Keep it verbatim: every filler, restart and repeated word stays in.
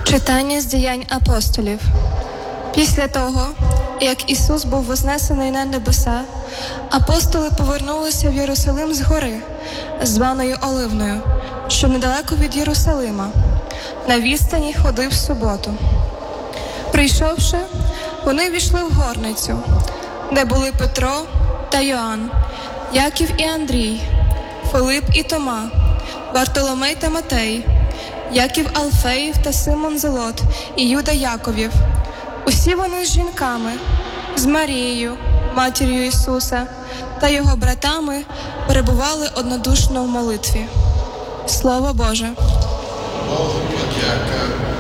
Читання з діянь апостолів. Після того, як Ісус був вознесений на небеса, апостоли повернулися в Єрусалим з гори, званою Оливною, що недалеко від Єрусалима, на відстані ходи в суботу. Прийшовши, вони війшли в горницю, де були Петро та Йоанн, Яків і Андрій, Филип і Тома, Вартоломей та Матей, Яків Алфеїв та Симон Зелот і Юда Яковів. Усі вони з жінками, з Марією, матір'ю Ісуса, та його братами перебували однодушно в молитві. Слово Боже. Богу подяка.